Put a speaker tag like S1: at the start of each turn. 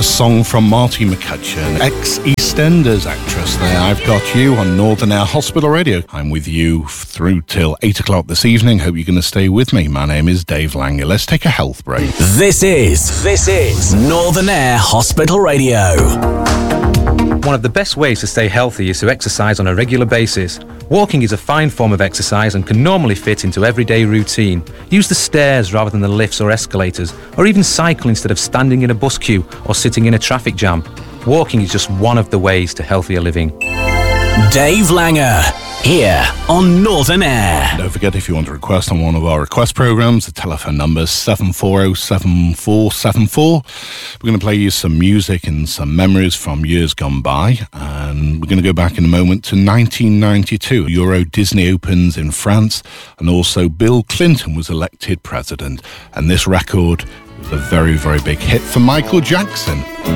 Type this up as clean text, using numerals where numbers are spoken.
S1: a song from Marty McCutcheon, ex-EastEnders actress there. I've got you on Northern Air Hospital Radio. I'm with you through till 8 o'clock this evening. Hope you're going to stay with me. My name is Dave Langer. Let's take a health break.
S2: This is Northern Air Hospital Radio.
S3: One of the best ways to stay healthy is to exercise on a regular basis. Walking is a fine form of exercise and can normally fit into everyday routine. Use the stairs rather than the lifts or escalators, or even cycle instead of standing in a bus queue or sitting in a traffic jam. Walking is just one of the ways to healthier living.
S2: Dave Langer, here on Northern Air.
S1: Don't forget, if you want to request on one of our request programs, the telephone number is 740-7474. We're going to play you some music and some memories from years gone by, and we're going to go back in a moment to 1992. Euro Disney opens in France, and also Bill Clinton was elected president, and this record was a very, very big hit for Michael Jackson.